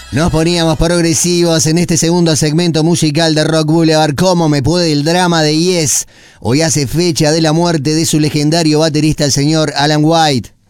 Nos poníamos progresivos en este segundo segmento musical de Rock Boulevard. ¿Cómo me puede el drama de Yes? Hoy hace fecha de la muerte de su legendario baterista, el señor Alan White.